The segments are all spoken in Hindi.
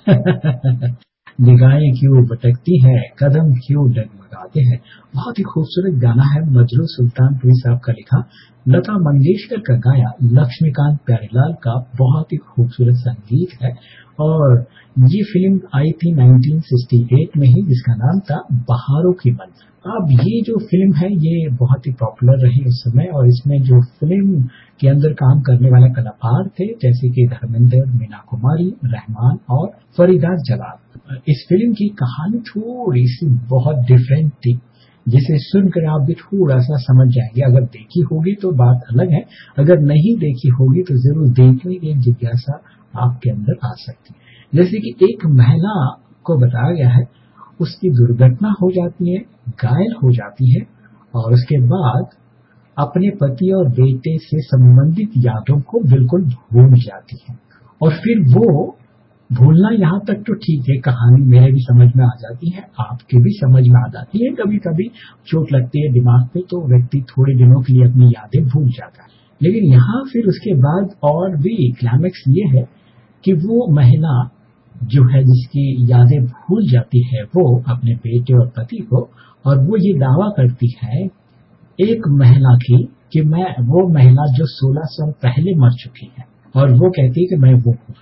निगाहें क्यों भटकती हैं, कदम क्यों डगमगाते हैं। बहुत ही खूबसूरत गाना है, मजरू सुल्तानपुरी साहब का लिखा, लता मंगेशकर का गाया, लक्ष्मीकांत प्यारेलाल का बहुत ही खूबसूरत संगीत है। और ये फिल्म आई थी 1968 में ही, जिसका नाम था बहारों की मंजिल। अब ये जो फिल्म है ये बहुत ही पॉपुलर रही उस समय, और इसमें जो फिल्म के अंदर काम करने वाले कलाकार थे जैसे कि धर्मेंद्र, मीना कुमारी, रहमान और फरीदा जलाल। इस फिल्म की कहानी थोड़ी सी बहुत डिफरेंट थी, जिसे सुनकर आप भी थोड़ा सा समझ जाएंगे। अगर देखी होगी तो बात अलग है, अगर नहीं देखी होगी तो जरूर देखने की एक जिज्ञासा आपके अंदर आ सकती है। जैसे कि एक महिला को बताया गया है, उसकी दुर्घटना हो जाती है, घायल हो जाती है, और उसके बाद अपने पति और बेटे से संबंधित यादों को बिल्कुल भूल जाती है। और फिर वो भूलना यहाँ तक तो ठीक है, कहानी मेरे भी समझ में आ जाती है, आपके भी समझ में आ जाती है। कभी कभी चोट लगती है दिमाग पे तो व्यक्ति थोड़े दिनों के लिए अपनी यादें भूल जाता है, लेकिन यहाँ फिर उसके बाद और भी क्लाइमेक्स ये है कि वो महिला जो है जिसकी यादें भूल जाती है, वो अपने बेटे और पति को, और वो ये दावा करती है एक महिला की कि मैं वो महिला जो 16 साल पहले मर चुकी है, और वो कहती है कि मैं वो हूँ।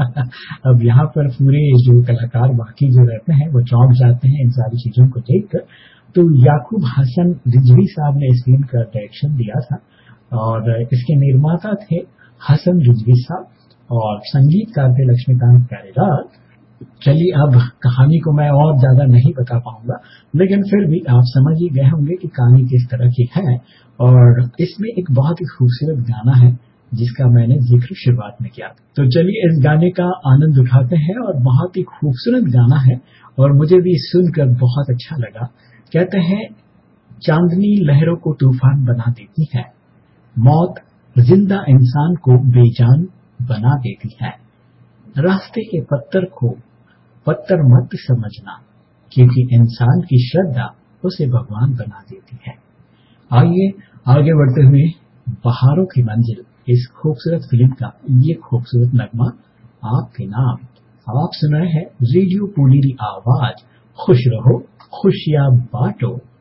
अब यहाँ पर पूरे जो कलाकार बाकी जो रहते हैं वो चौंक जाते हैं इन सारी चीजों को देखकर। तो याकूब हसन रिजवी साहब ने इस फिल्म का डायरेक्शन दिया था, और इसके निर्माता थे हसन रिजवी साहब, और संगीतकार थे लक्ष्मीकांत प्यारेलाल। चलिए, अब कहानी को मैं और ज्यादा नहीं बता पाऊंगा, लेकिन फिर भी आप समझ ही गए होंगे कि कहानी किस तरह की है। और इसमें एक बहुत ही खूबसूरत गाना है जिसका मैंने जिक्र शुरुआत में किया। तो चलिए इस गाने का आनंद उठाते हैं, और बहुत ही खूबसूरत गाना है और मुझे भी सुनकर बहुत अच्छा लगा। कहते हैं, चांदनी लहरों को तूफान बना देती है, मौत जिंदा इंसान को बेजान बना देती है। रास्ते के पत्थर को पत्थर मत समझना, क्योंकि इंसान की श्रद्धा उसे भगवान बना देती है। आइए आगे बढ़ते हुए बहारों की मंजिल, इस खूबसूरत फिल्म का ये खूबसूरत नगमा आपके नाम। आप सुन रहे हैं रेडियो पुनीरी आवाज, खुश रहो खुशियां बांटो।